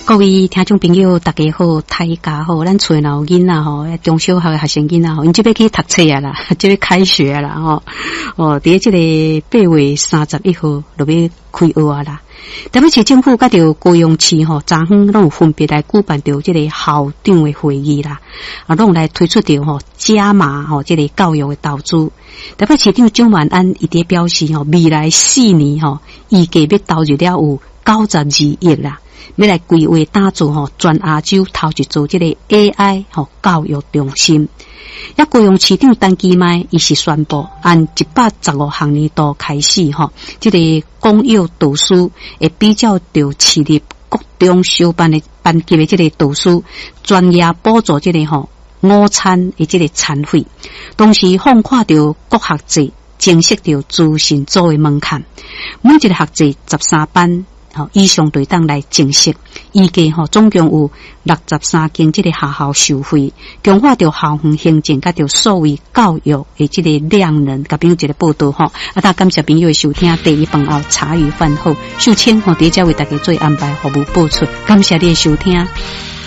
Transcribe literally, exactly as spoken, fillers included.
各位听众朋友，大家好，大家好，咱厝内有囡仔吼，中小学的学生囡仔吼，因即要去读册啊啦，即要开学啊啦吼。哦，伫即个八月三十一号就要开学啊啦。台北市政府甲着高雄市吼，昨昏拢有分别来举办着即个校长的会议啦，啊，拢来推出着吼加码吼即个教育的投资。台北市长蒋万安伊伫表示吼，未来四年吼，预计要投入了有九十二亿啦。要来规划打造吼全亚洲头一座这个 A I 吼教育中心。也高雄市长陈其迈伊是宣布，按一百十五学年度开始吼，这个公幼导师会比较着市立国中小班的班级的这个导师专业补助这个吼午餐的这个餐费，同时放宽着各学制，正式着资讯组的门槛，每一个学制十三班。吼，以上对当来正式，预计吼总共有六十三间这个学校收费，强化着校园行政甲着所谓教育的这个量能，甲朋友一个报道吼。啊，大感谢朋友的收听，第一饭后茶余饭后，秀清吼伫遮为大家做安排服务播出，感谢你的收听。